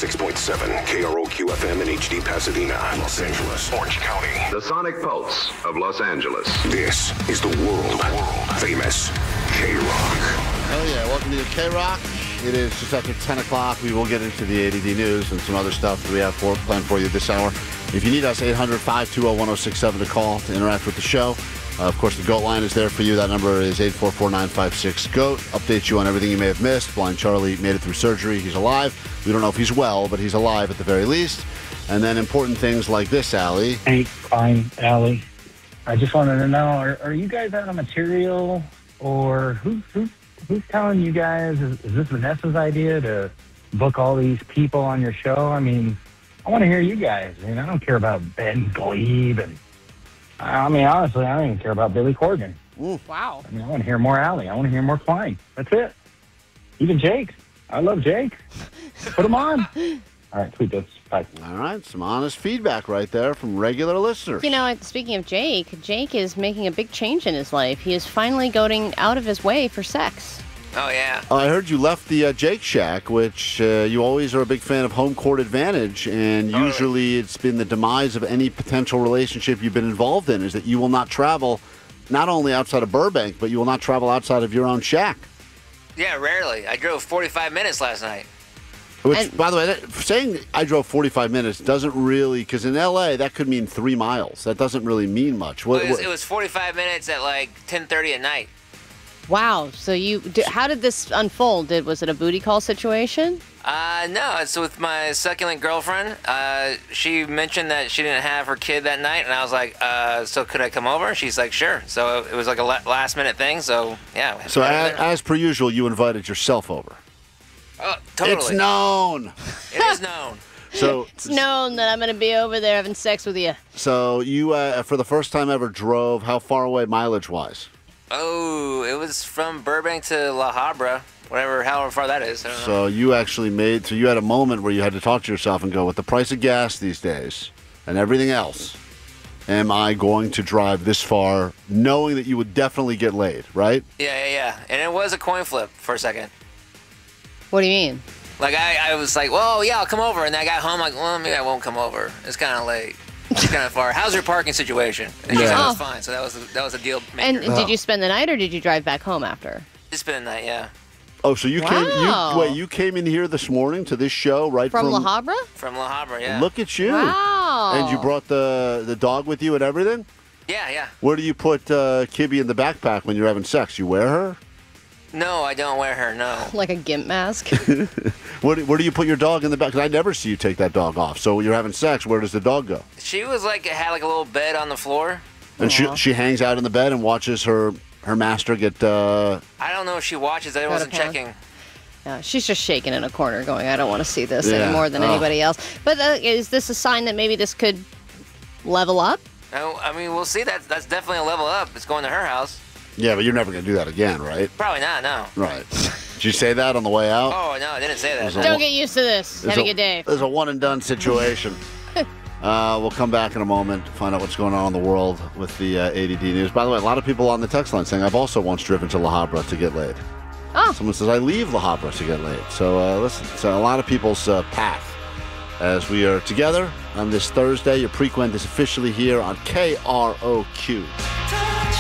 106.7 KROQ-FM in HD Pasadena, Los Angeles, Orange County. The Sonic Pulse of Los Angeles. This is the world-famous K-Rock. Oh yeah, welcome to K-Rock. It is just after 10 o'clock. We will get into the ADD news and some other stuff that we have planned for you this hour. If you need us, 800-520-1067 to call to interact with the show. Of course, the GOAT line is there for you. That number is 844-956-GOAT. Updates you on everything you may have missed. Blind Charlie made it through surgery. He's alive. We don't know if he's well, but he's alive at the very least. And then important things like this, Allie. Hey, fine, Allie. I just wanted to know, are you guys out of material, or who's telling you guys? Is this Vanessa's idea to book all these people on your show? I mean, I want to hear you guys. I mean, I don't care about Ben Glebe, and I mean, honestly, I don't even care about Billy Corgan. Ooh. Wow. I mean, I want to hear more Allie. I want to hear more Klein. That's it. Even Jake. I love Jake. Put him on. All right, tweet this. Bye. All right, some honest feedback right there from regular listeners. You know, speaking of Jake is making a big change in his life. He is finally going out of his way for sex. Oh, yeah. I heard you left the Jake Shack, which you always are a big fan of home court advantage, and usually it's been the demise of any potential relationship you've been involved in, is that you will not travel not only outside of Burbank, but you will not travel outside of your own shack. Yeah, rarely. I drove 45 minutes last night. Which, by the way, saying I drove 45 minutes doesn't really, because in L.A., that could mean 3 miles. That doesn't really mean much. It was 45 minutes at like 10:30 at night. Wow. So how did this unfold? Was it a booty call situation? No, it's with my succulent girlfriend. She mentioned that she didn't have her kid that night, and I was like, so could I come over? She's like, sure. So it was like a last-minute thing, so yeah. So as per usual, you invited yourself over. Oh, totally. It's known. It is known. So it's known that I'm going to be over there having sex with you. So you, for the first time ever, drove how far away mileage-wise? Oh, it was from Burbank to La Habra, however far that is. I don't know. So you actually you had a moment where you had to talk to yourself and go, with the price of gas these days and everything else, am I going to drive this far knowing that you would definitely get laid, right? Yeah. And it was a coin flip for a second. What do you mean? Like, I was like, well, yeah, I'll come over. And I got home, like, well, maybe I won't come over. It's kind of late. It's kind of far. How's your parking situation? And she said it was fine. So that was a deal maker. And did you spend the night, or did you drive back home after? Just spend the night, yeah. Oh, so you came in here this morning to this show from La Habra? From La Habra, yeah. Look at you. Wow. And you brought the dog with you and everything? Yeah. Where do you put Kibby in the backpack when you're having sex? You wear her? No, I don't wear her, no. Like a gimp mask? Where do you put your dog in the back? Because I never see you take that dog off. So when you're having sex, where does the dog go? She was had like a little bed on the floor. And she hangs out in the bed and watches her master get... I don't know if she watches. I wasn't checking. Yeah, she's just shaking in a corner going, I don't want to see this any more than anybody else. But is this a sign that maybe this could level up? No, I mean, we'll see. That's definitely a level up. It's going to her house. Yeah, but you're never going to do that again, right? Probably not, no. Right. Did you say that on the way out? Oh, no, I didn't say that. Don't get used to this. Have a good day. There's a one-and-done situation. We'll come back in a moment to find out what's going on in the world with the ADD news. By the way, a lot of people on the text line saying, I've also once driven to La Habra to get laid. Oh. Someone says, I leave La Habra to get laid. So listen, it's a lot of people's path. As we are together on this Thursday, your Prequent is officially here on KROQ.